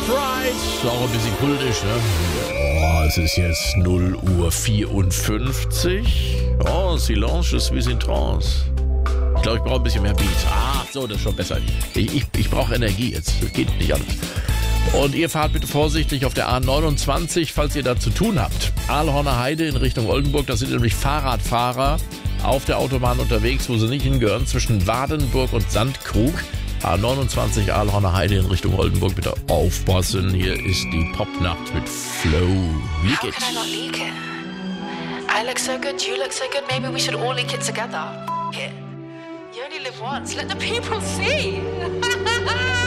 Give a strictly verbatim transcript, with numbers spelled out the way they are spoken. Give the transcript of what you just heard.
Right. Auch ein bisschen kultisch, ne? Oh, es ist jetzt null Uhr vierundfünfzig. Oh, Silence, je suis in trance. Ich glaube, ich brauche ein bisschen mehr Beat. Ah, so, das ist schon besser. Ich, ich, ich brauche Energie jetzt. Das geht nicht anders. Und ihr fahrt bitte vorsichtig auf der A neunundzwanzig, falls ihr da zu tun habt. Ahlhorner Heide in Richtung Oldenburg. Das sind nämlich Fahrradfahrer auf der Autobahn unterwegs, wo sie nicht hingehören, zwischen Wadenburg und Sandkrug. A neunundzwanzig Ahlhorner Heide in Richtung Oldenburg. Bitte aufpassen. Hier ist die Popnacht mit Flow. Leak it. How can I not leak it? I look so good, you look so good. Maybe we should all leak it together. F- it. You only live once. Let the people see.